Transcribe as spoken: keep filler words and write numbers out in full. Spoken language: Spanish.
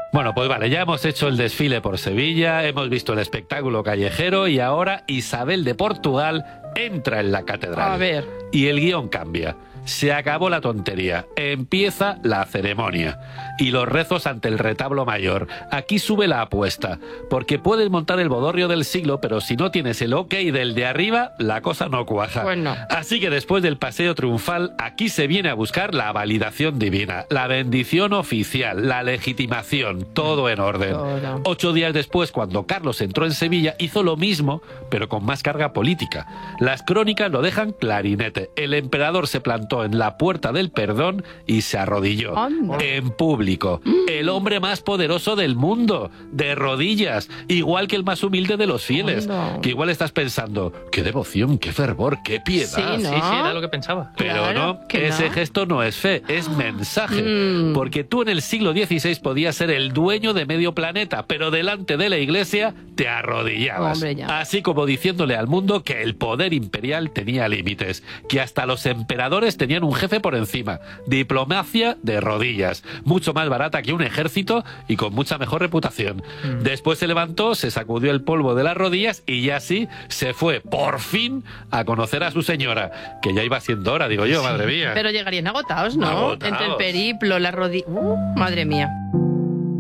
Bueno, pues vale, ya hemos hecho el desfile por Sevilla, hemos visto el espectáculo callejero y ahora Isabel de Portugal entra en la catedral. A ver. Y el guión cambia. Se acabó la tontería. Empieza la ceremonia. Y los rezos ante el retablo mayor. Aquí sube la apuesta. Porque puedes montar el bodorrio del siglo, pero si no tienes el ok del de arriba, la cosa no cuaja. Pues no. Así que después del paseo triunfal, aquí se viene a buscar la validación divina, la bendición oficial, la legitimación, todo en orden. Todo. Ocho días después, cuando Carlos entró en Sevilla, hizo lo mismo, pero con más carga política. Las crónicas lo dejan clarinete. El emperador se plantó en la puerta del perdón y se arrodilló. Anda. En público. El hombre más poderoso del mundo. De rodillas. Igual que el más humilde de los fieles. Anda. Que igual estás pensando, qué devoción, qué fervor, qué piedad. Sí, ¿no? Sí, sí, era lo que pensaba. Pero Claro no, que ese no. gesto no es fe, es mensaje. Mm. Porque tú en el siglo dieciséis podías ser el dueño de medio planeta, pero delante de la iglesia te arrodillabas. Hombre, ya. Así como diciéndole al mundo que el poder imperial tenía límites, que hasta los emperadores tenían un jefe por encima. Diplomacia de rodillas, mucho más barata que un ejército y con mucha mejor reputación. Mm. Después se levantó, se sacudió el polvo de las rodillas y ya sí se fue, por fin, a conocer a su señora, que ya iba siendo hora, digo yo, madre mía. Pero llegarían agotados, ¿no? Agotados. Entre el periplo, la rodilla... Uh, madre mía.